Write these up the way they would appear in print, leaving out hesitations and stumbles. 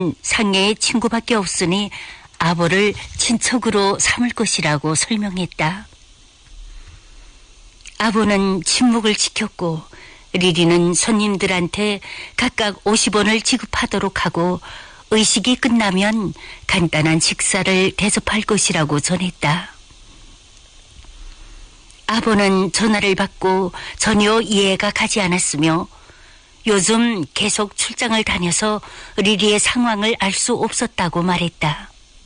상해의 친구밖에 없으니 아보를 친척으로 삼을 것이라고 설명했다. 아보는 침묵을 지켰고 리리는 손님들한테 각각 50원을 지급하도록 하고 의식이 끝나면 간단한 식사를 대접할 것이라고 전했다. 아보는 전화를 받고 전혀 이해가 가지 않았으며 요즘 계속 출장을 다녀서 리리의 상황을 알 수 없었다고 말했다.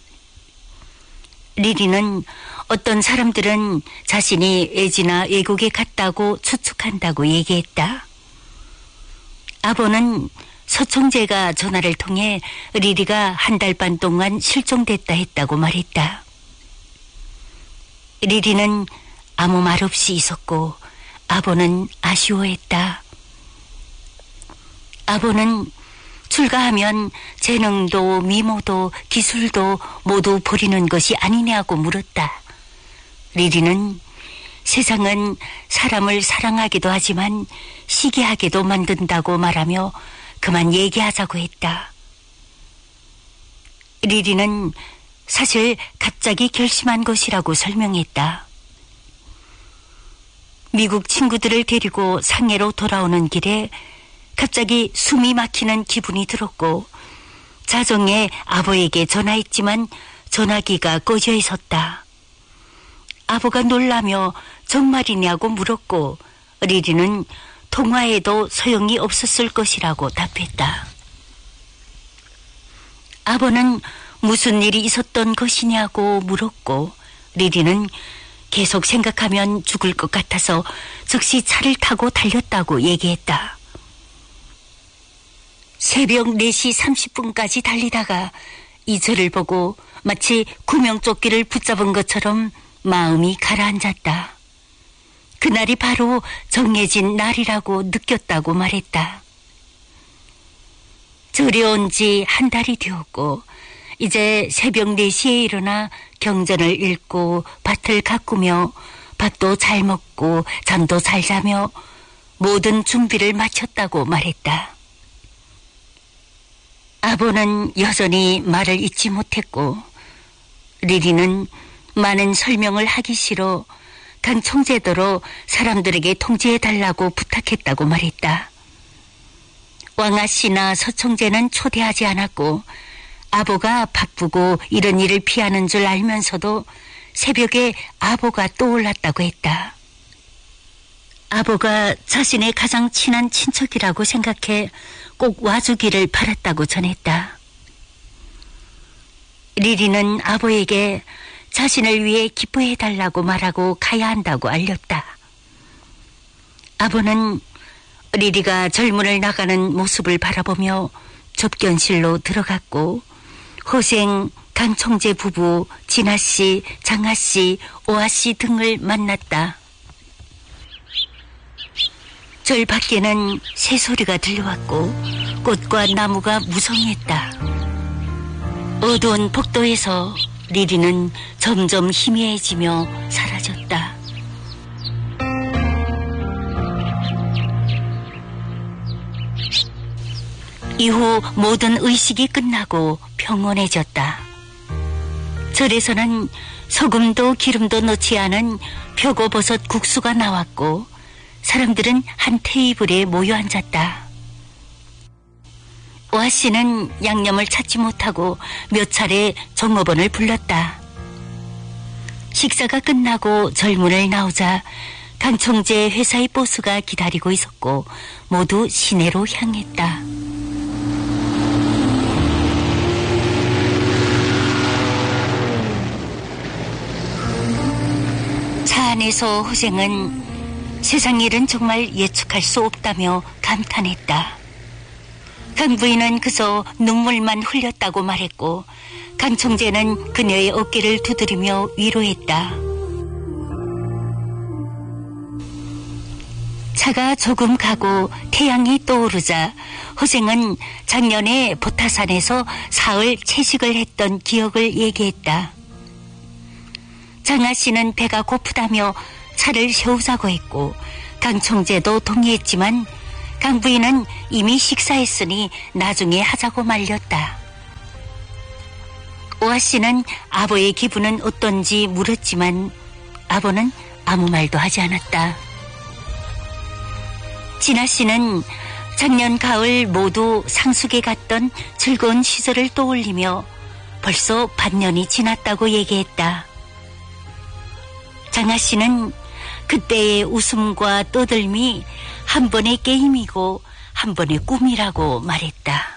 리리는 어떤 사람들은 자신이 외지나 외국에 갔다고 추측한다고 얘기했다. 아보는 서총재가 전화를 통해 리리가 한 달 반 동안 실종됐다 했다고 말했다. 리리는 아무 말 없이 있었고 아보는 아쉬워했다. 아보는 출가하면 재능도 미모도 기술도 모두 버리는 것이 아니냐고 물었다. 리리는 세상은 사람을 사랑하기도 하지만 시기하게도 만든다고 말하며 그만 얘기하자고 했다. 리리는 사실 갑자기 결심한 것이라고 설명했다. 미국 친구들을 데리고 상해로 돌아오는 길에 갑자기 숨이 막히는 기분이 들었고 자정에 아보에게 전화했지만 전화기가 꺼져 있었다. 아보가 놀라며 정말이냐고 물었고 리리는 통화해도 소용이 없었을 것이라고 답했다. 아보는 무슨 일이 있었던 것이냐고 물었고 리리는 계속 생각하면 죽을 것 같아서 즉시 차를 타고 달렸다고 얘기했다. 새벽 4시 30분까지 달리다가 이 저를 보고 마치 구명조끼를 붙잡은 것처럼 마음이 가라앉았다. 그날이 바로 정해진 날이라고 느꼈다고 말했다. 절에 온 지 한 달이 되었고 이제 새벽 4시에 일어나 경전을 읽고 밭을 가꾸며 밥도 잘 먹고 잠도 잘 자며 모든 준비를 마쳤다고 말했다. 아보는 여전히 말을 잇지 못했고 리리는 많은 설명을 하기 싫어 강 총재더러 사람들에게 통지해달라고 부탁했다고 말했다. 왕아씨나 서총재는 초대하지 않았고 아보가 바쁘고 이런 일을 피하는 줄 알면서도 새벽에 아보가 떠올랐다고 했다. 아보가 자신의 가장 친한 친척이라고 생각해 꼭 와주기를 바랐다고 전했다. 리리는 아보에게 자신을 위해 기뻐해달라고 말하고 가야 한다고 알렸다. 아보는 리리가 절문을 나가는 모습을 바라보며 접견실로 들어갔고 호생, 강 총재 부부, 진아씨, 장아씨, 오아씨 등을 만났다. 절 밖에는 새소리가 들려왔고 꽃과 나무가 무성했다. 어두운 복도에서 리리는 점점 희미해지며 사라졌다. 이후 모든 의식이 끝나고 평온해졌다. 절에서는 소금도 기름도 넣지 않은 표고버섯 국수가 나왔고 사람들은 한 테이블에 모여 앉았다. 오아씨는 양념을 찾지 못하고 몇 차례 종업원을 불렀다. 식사가 끝나고 절문을 나오자 강 총재 회사의 보스가 기다리고 있었고 모두 시내로 향했다. 차 안에서 호생은 세상 일은 정말 예측할 수 없다며 감탄했다. 강 부인은 그저 눈물만 흘렸다고 말했고 강 총재는 그녀의 어깨를 두드리며 위로했다. 차가 조금 가고 태양이 떠오르자 호생은 작년에 보타산에서 사흘 채식을 했던 기억을 얘기했다. 장아씨는 배가 고프다며 차를 세우자고 했고 강 총재도 동의했지만 강 부인은 이미 식사했으니 나중에 하자고 말렸다. 오아 씨는 아버의 기분은 어떤지 물었지만 아버는 아무 말도 하지 않았다. 진아 씨는 작년 가을 모두 상숙에 갔던 즐거운 시절을 떠올리며 벌써 반년이 지났다고 얘기했다. 장아 씨는 그때의 웃음과 떠들미 한 번의 게임이고 한 번의 꿈이라고 말했다.